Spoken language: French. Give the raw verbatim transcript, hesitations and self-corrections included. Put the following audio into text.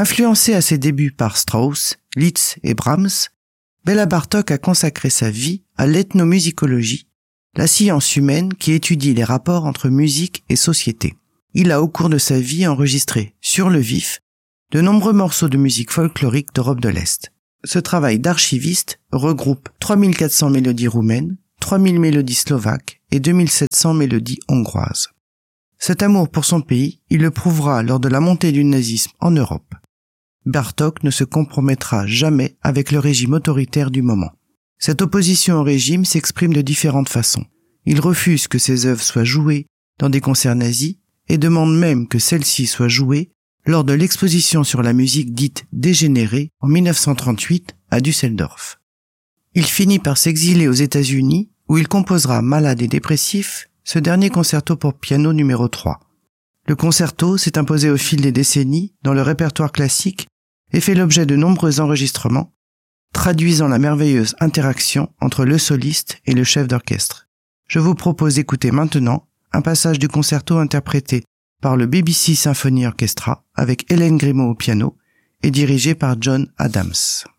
Influencée à ses débuts par Strauss, Liszt et Brahms, Béla Bartók a consacré sa vie à l'ethnomusicologie, la science humaine qui étudie les rapports entre musique et société. Il a au cours de sa vie enregistré, sur le vif, de nombreux morceaux de musique folklorique d'Europe de l'Est. Ce travail d'archiviste regroupe trois mille quatre cents mélodies roumaines, trois mille mélodies slovaques et deux mille sept cents mélodies hongroises. Cet amour pour son pays, il le prouvera lors de la montée du nazisme en Europe. Bartók ne se compromettra jamais avec le régime autoritaire du moment. Cette opposition au régime s'exprime de différentes façons. Il refuse que ses œuvres soient jouées dans des concerts nazis et demande même que celles-ci soient jouées lors de l'exposition sur la musique dite dégénérée en mille neuf cent trente-huit à Düsseldorf. Il finit par s'exiler aux États-Unis où il composera Malade et dépressif, ce dernier concerto pour piano numéro trois. Le concerto s'est imposé au fil des décennies dans le répertoire classique et fait l'objet de nombreux enregistrements, traduisant la merveilleuse interaction entre le soliste et le chef d'orchestre. Je vous propose d'écouter maintenant un passage du concerto interprété par le B B C Symphony Orchestra avec Hélène Grimaud au piano et dirigé par John Adams.